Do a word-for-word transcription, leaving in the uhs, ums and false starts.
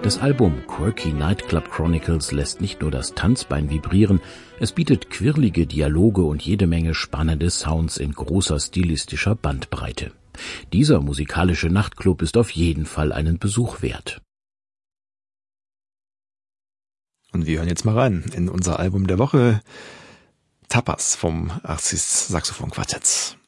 Das Album Quirky Nightclub Chronicles lässt nicht nur das Tanzbein vibrieren, es bietet quirlige Dialoge und jede Menge spannende Sounds in großer stilistischer Bandbreite. Dieser musikalische Nachtclub ist auf jeden Fall einen Besuch wert. Und wir hören jetzt mal rein in unser Album der Woche, Tapas vom Arcis Saxophon Quartetts.